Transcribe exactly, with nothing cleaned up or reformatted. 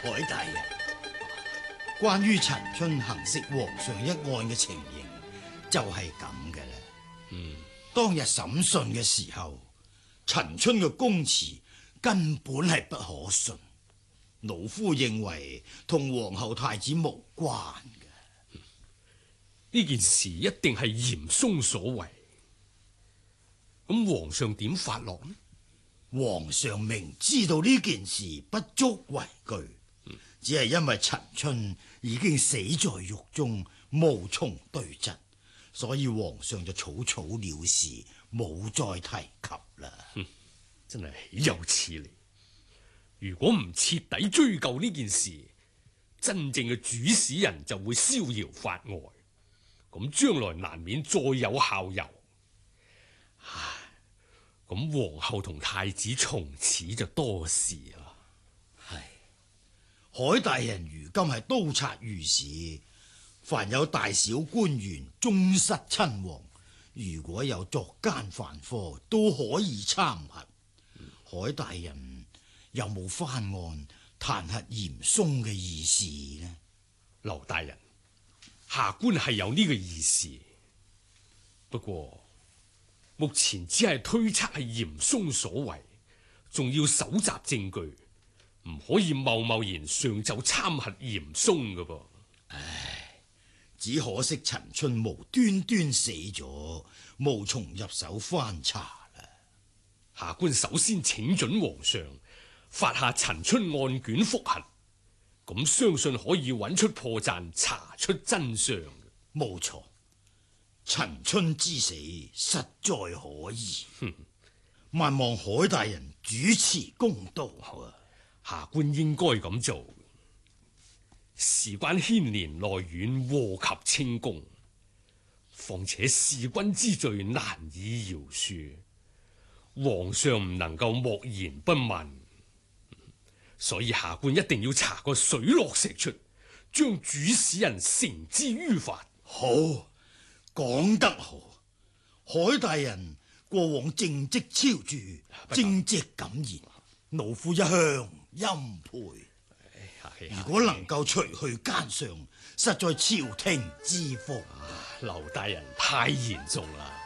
海大人，關於陳春行刺皇上一案嘅情形就係咁嘅啦。 嗯， 當日審訊嘅時候，陳春嘅供詞根本係不可信，老夫認為同皇后太子無關嘅。 呢件事一定係嚴嵩所為。咁皇上點發落呢？ 皇上明知道呢件事不足為懼，嗯、只係因為陳春已經死在獄中，無從對質，所以皇上就草草了事，冇再提及啦。 嗯、真係豈有此理！如果唔徹底追究呢件事，真正嘅主使人就會逍遙法外，咁將來難免再有效尤。唉，咁皇后同太子從此就多事啦。 係，海大人如今係督察御史，凡有大小官員終失親王，如果有作奸犯科，都可以參核。嗯、海大人有冇翻案彈劾嚴嵩嘅意思呢？ 劉大人，下官係有呢個意思，不過目前只係推測係嚴嵩所為，仲要搜集證據，唔可以貿貿然上奏參劾嚴嵩㗎噃。 唉，只可惜陳春無端端死咗，無從入手翻查啦。 下官首先請准皇上發下陳春案卷複核，咁相信可以揾出破綻，查出真相。 冇錯，陳春之死實在可疑，萬望海大人主持公道。 好啊，下官應該咁做。事關牽連內院禍及清宮，況且弑君之罪難以饒恕，皇上唔能夠默然不問，所以下官一定要查個水落石出，將主使人繩之於法。 好，講得好，海大人過往政績超著，正直敢言，老夫一向欽佩。如果能夠除去奸相，實在朝廷之福。 劉大人太言重啦。